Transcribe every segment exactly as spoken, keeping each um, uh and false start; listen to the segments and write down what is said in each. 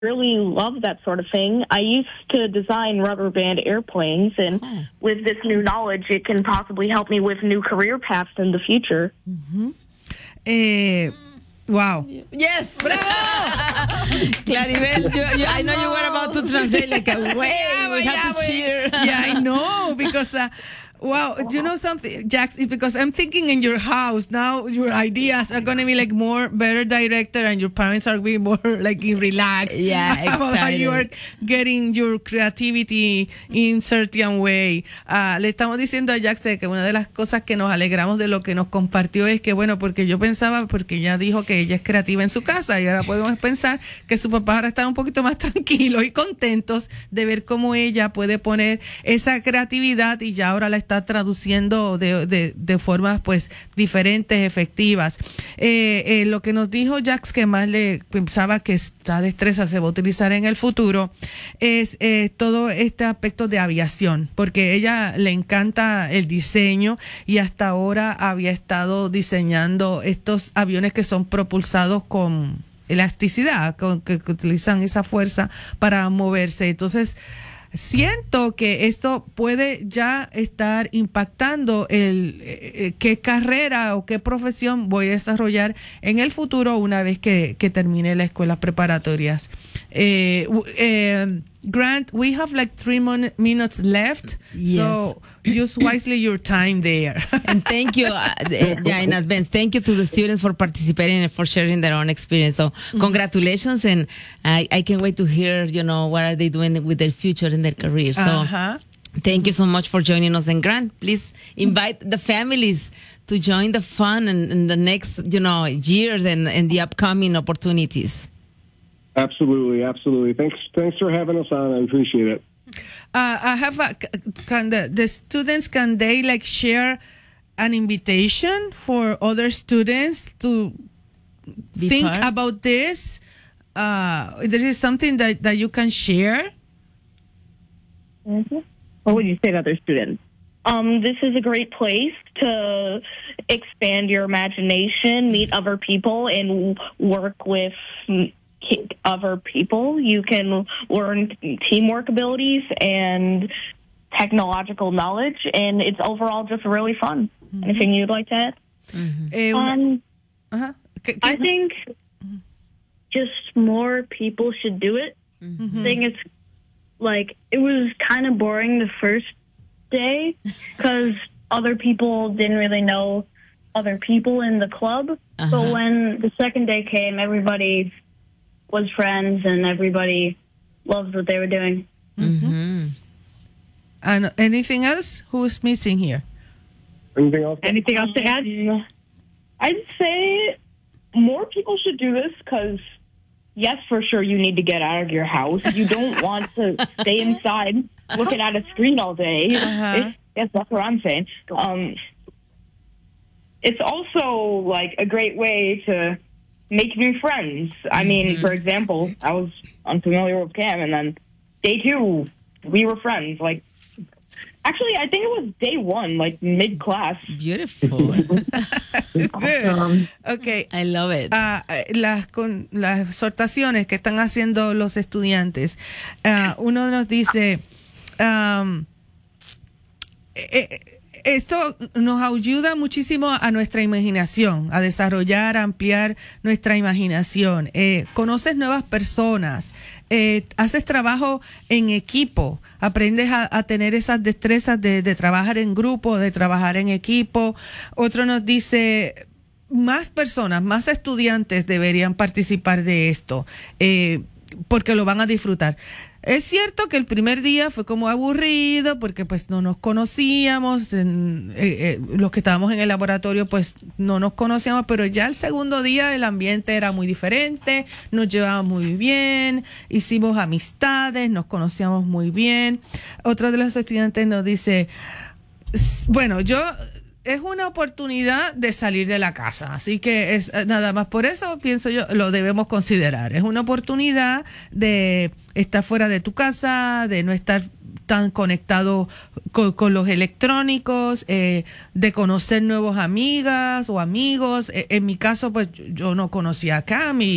really love that sort of thing. I used to design rubber band airplanes, and oh. with this new knowledge, it can possibly help me with new career paths in the future. Mm-hmm. Eh, wow. Yes. Bravo. Claribel, you, you, I know you were about to translate like a way. Yeah, we yeah, have to cheer. Yeah, I know, because... Uh, Wow, you know something, Jax, it's because I'm thinking in your house now, your ideas are going to be like more better directed, and your parents are being more like relaxed. Yeah, about how you are getting your creativity in certain way. Uh, le estamos diciendo a Jax que una de las cosas que nos alegramos de lo que nos compartió es que, bueno, porque yo pensaba, porque ella dijo que ella es creativa en su casa, y ahora podemos pensar que su papá ahora está un poquito más tranquilos y contentos de ver cómo ella puede poner esa creatividad, y ya ahora la está está traduciendo de, de, de formas pues diferentes, efectivas. Eh, eh, lo que nos dijo Jax, que más le pensaba que esta destreza se va a utilizar en el futuro, es eh, todo este aspecto de aviación, porque ella le encanta el diseño, y hasta ahora había estado diseñando estos aviones que son propulsados con elasticidad, con, que, que utilizan esa fuerza para moverse. Entonces, siento que esto puede ya estar impactando el eh, qué carrera o qué profesión voy a desarrollar en el futuro una vez que, que termine las escuelas preparatorias. Eh, eh, Grant, we have like three mon- minutes left, yes. So use wisely your time there. And thank you, uh, yeah, in advance. Thank you to the students for participating and for sharing their own experience. So mm-hmm. congratulations, and I, I can't wait to hear, you know, what are they doing with their future and their career. So uh-huh. thank you so much for joining us. And Grant, please invite the families to join the fun and, and the next, you know, years and, and the upcoming opportunities. Absolutely, absolutely. Thanks, thanks for having us on. I appreciate it. Uh, I have a, can the, the students, can they like share an invitation for other students to Be think part? about this? Uh, there is something that, that you can share? Mm-hmm. What would you say to other students? Um, this is a great place to expand your imagination, meet other people, and work with other people. You can learn teamwork abilities and technological knowledge, and it's overall just really fun. Mm-hmm. Anything you'd like to add? Mm-hmm. Eh, una, um, uh-huh. I think just more people should do it. Mm-hmm. I think it's like, it was kind of boring the first day because other people didn't really know other people in the club. Uh-huh. But when the second day came, everybody was friends and everybody loved what they were doing. Mm-hmm. And anything else? Who's missing here? Anything else? Anything else to add? Um, I'd say more people should do this because, yes, for sure, you need to get out of your house. You don't want to stay inside looking at a screen all day. Uh-huh. Yes, that's what I'm saying. Um, it's also like a great way to make new friends. I mean, mm-hmm. for example, I was unfamiliar with Cam, and then day two, we were friends. Like, actually, I think it was day one, like mid-class. Beautiful. Good. Um, Okay. I love it. Uh, las, con, las exhortaciones que están haciendo los estudiantes. Uh, uno nos dice, um, eh, esto nos ayuda muchísimo a nuestra imaginación, a desarrollar, a ampliar nuestra imaginación. Eh, conoces nuevas personas, eh, haces trabajo en equipo, aprendes a, a tener esas destrezas de, de trabajar en grupo, de trabajar en equipo. Otro nos dice, más personas, más estudiantes deberían participar de esto, eh, porque lo van a disfrutar. Es cierto que el primer día fue como aburrido porque pues no nos conocíamos, en, eh, eh, los que estábamos en el laboratorio pues no nos conocíamos, pero ya el segundo día el ambiente era muy diferente, nos llevábamos muy bien, hicimos amistades, nos conocíamos muy bien. Otro de los estudiantes nos dice, bueno, yo... es una oportunidad de salir de la casa, así que es nada más por eso pienso yo lo debemos considerar. Es una oportunidad de estar fuera de tu casa, de no estar tan conectado con, con los electrónicos, eh, de conocer nuevas amigas o amigos. Eh, en mi caso, pues yo no conocía a Cam y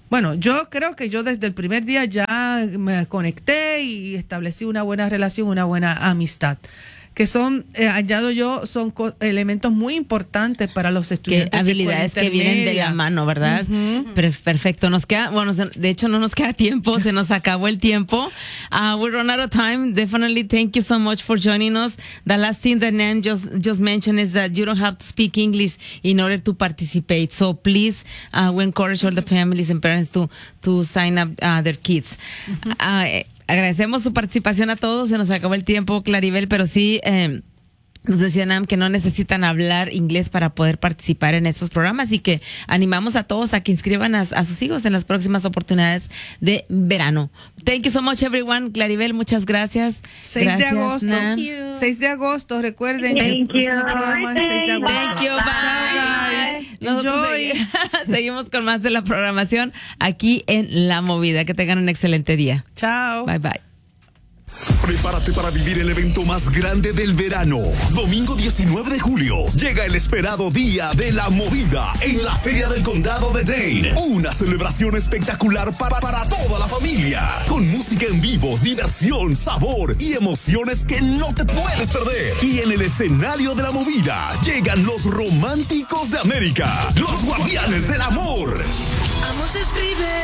Bueno, yo creo que yo desde el primer día ya me conecté y establecí una buena relación, una buena amistad, que son, eh, añado yo, son co- elementos muy importantes para los Que estudiantes. habilidades de que vienen de intermedia. la mano, ¿verdad? Ujú. Per- Perfecto. Nos queda, bueno, se- de hecho no nos queda tiempo, se nos acabó el tiempo. Uh, we run out of time. Definitely thank you so much for joining us. The last thing that Nam just, just mentioned is that you don't have to speak English in order to participate. So please, uh, we encourage all the families and parents to, to sign up uh, their kids. Uh, eh, agradecemos su participación a todos. Se nos acabó el tiempo, Claribel, pero sí, eh, nos decía Nam que no necesitan hablar inglés para poder participar en estos programas y que animamos a todos a que inscriban a, a sus hijos en las próximas oportunidades de verano. Thank you so much, everyone. Claribel, muchas gracias. seis Gracias, de agosto. Nam. seis de agosto, recuerden que el Thank you. próximo programa es seis de agosto. Thank you, bye. Guys, Nosotros enjoy. segui- seguimos con más de la programación aquí en La Movida. Que tengan un excelente día. Chao. Bye, bye. Prepárate para vivir el evento más grande del verano. Domingo diecinueve de julio llega el esperado Día de la Movida en la Feria del Condado de Dane. Una celebración espectacular para, para toda la familia. Con música en vivo, diversión, sabor y emociones que no te puedes perder. Y en el escenario de la movida llegan los románticos de América, los guardianes del amor. Amos escribe